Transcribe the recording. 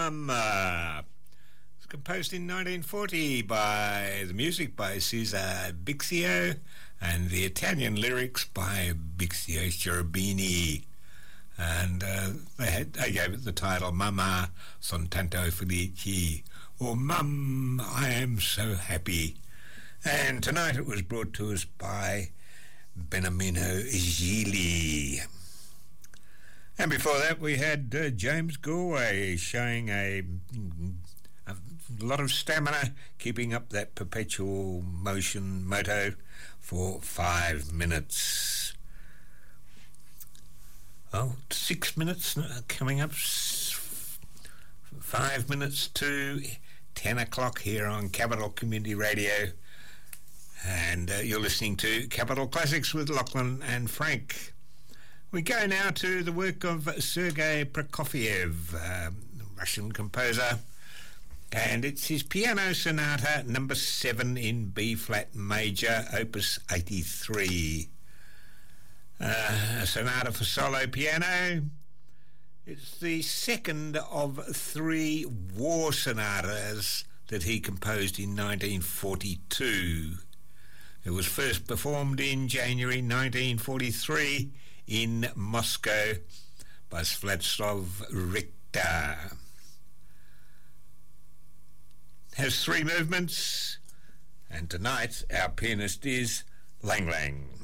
Mama. It was composed in 1940 by the music by Cesar Bixio and the Italian lyrics by Bixio Cherubini. And they gave it the title Mama son tanto felici, or Mum, I am so happy. And tonight it was brought to us by Beniamino Gigli. And before that we had James Galway showing a lot of stamina, keeping up that perpetual motion motto for 5 minutes. 6 minutes coming up, 5 minutes to 10 o'clock here on Capital Community Radio. And you're listening to Capital Classics with Lachlan and Frank. We go now to the work of Sergei Prokofiev, Russian composer, and it's his Piano Sonata number 7 in B-flat major, opus 83. A sonata for solo piano. It's the second of 3 war sonatas that he composed in 1942. It was first performed in January 1943 in Moscow by Vladislav Richter. Has 3 movements, and tonight our pianist is Lang Lang.